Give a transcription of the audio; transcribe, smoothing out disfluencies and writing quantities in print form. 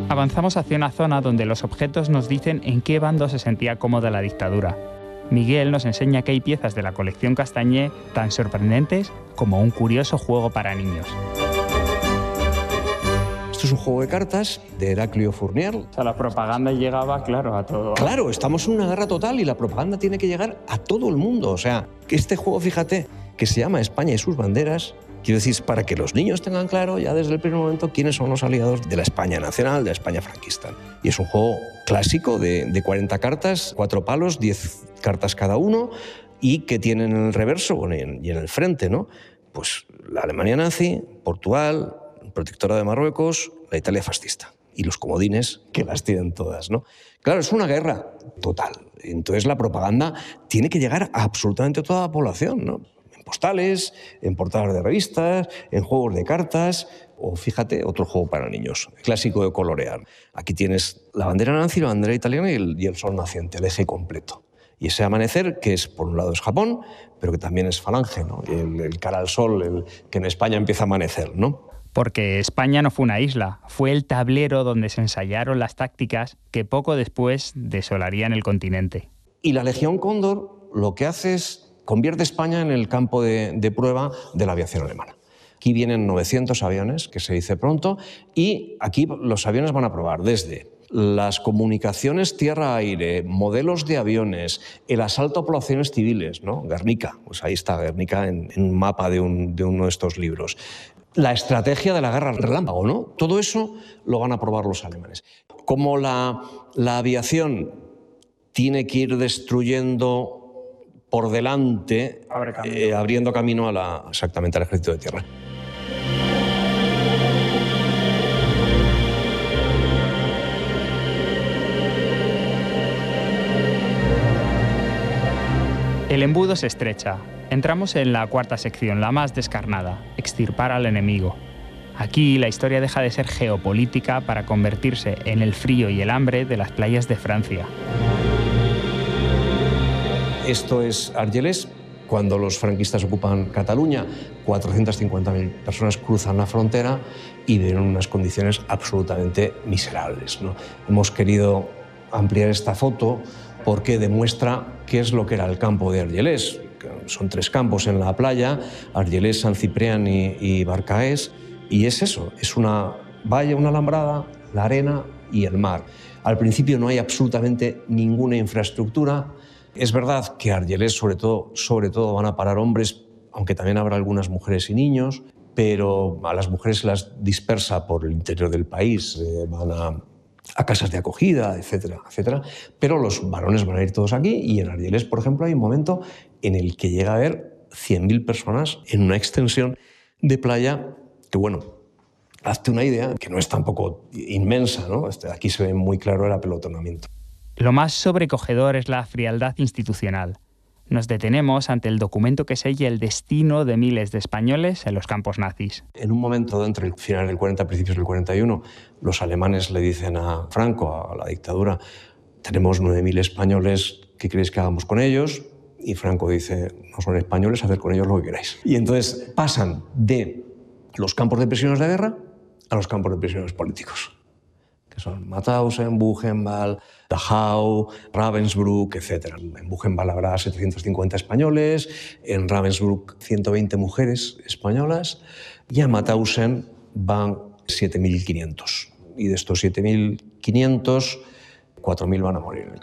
Avanzamos hacia una zona donde los objetos nos dicen en qué bando se sentía cómoda la dictadura. Miguel nos enseña que hay piezas de la colección Castañé tan sorprendentes como un curioso juego para niños. Esto es un juego de cartas de Heraclio Fournier. O sea, la propaganda llegaba, claro, a todo. Claro, estamos en una guerra total y la propaganda tiene que llegar a todo el mundo. O sea, que este juego, fíjate, que se llama España y sus banderas, quiero decir, para que los niños tengan claro ya desde el primer momento quiénes son los aliados de la España nacional, de la España franquista. Y es un juego clásico de 40 cartas, 4 palos, 10 cartas cada uno, y que tienen en el reverso y en el frente, ¿no? Pues la Alemania nazi, Portugal, protectora de Marruecos, la Italia fascista. Y los comodines que las tienen todas, ¿no? Claro, es una guerra total. Entonces la propaganda tiene que llegar a absolutamente toda la población, ¿no? En postales, en portadas de revistas, en juegos de cartas, o fíjate, otro juego para niños, clásico de colorear. Aquí tienes la bandera nazi, la bandera italiana y el sol naciente, el eje completo. Y ese amanecer, que es, por un lado es Japón, pero que también es Falange, ¿no? El cara al sol, que en España empieza a amanecer, ¿no? Porque España no fue una isla, fue el tablero donde se ensayaron las tácticas que poco después desolarían el continente. Y la Legión Cóndor lo que hace es convierte España en el campo de prueba de la aviación alemana. Aquí vienen 900 aviones, que se dice pronto, y aquí los aviones van a probar desde las comunicaciones tierra-aire, modelos de aviones, el asalto a poblaciones civiles, ¿no? Guernica, pues ahí está Guernica en un mapa de uno de estos libros. La estrategia de la guerra relámpago, ¿no? Todo eso lo van a probar los alemanes. Como la aviación tiene que ir destruyendo por delante, abriendo camino exactamente al ejército de tierra. El embudo se estrecha. Entramos en la cuarta sección, la más descarnada, extirpar al enemigo. Aquí la historia deja de ser geopolítica para convertirse en el frío y el hambre de las playas de Francia. Esto es Argelès. Cuando los franquistas ocupan Cataluña, 450.000 personas cruzan la frontera y viven en unas condiciones absolutamente miserables, ¿no? Hemos querido ampliar esta foto porque demuestra qué es lo que era el campo de Argelès. Son 3 campos en la playa, Argelès, Sant Ciprián y Barcaés, y es eso, es una valla, una alambrada, la arena y el mar. Al principio no hay absolutamente ninguna infraestructura. Es verdad que a Argelès sobre todo van a parar hombres, aunque también habrá algunas mujeres y niños, pero a las mujeres se las dispersa por el interior del país, van a casas de acogida, etcétera, etcétera. Pero los varones van a ir todos aquí y en Argelès, por ejemplo, hay un momento en el que llega a haber 100.000 personas en una extensión de playa que, bueno, hazte una idea, que no es tampoco inmensa, ¿no? Aquí se ve muy claro el apelotonamiento. Lo más sobrecogedor es la frialdad institucional. Nos detenemos ante el documento que sella el destino de miles de españoles en los campos nazis. En un momento entre el final del 40 y principios del 41, los alemanes le dicen a Franco, a la dictadura, tenemos 9.000 españoles, ¿qué queréis que hagamos con ellos? Y Franco dice, no son españoles, haced con ellos lo que queráis. Y entonces pasan de los campos de prisioneros de guerra a los campos de prisioneros políticos, que son Mauthausen, Buchenwald, Dachau, Ravensbrück, etc. En Buchenwald habrá 750 españoles, en Ravensbrück 120 mujeres españolas y a Mauthausen van 7.500. Y de estos 7.500, 4.000 van a morir.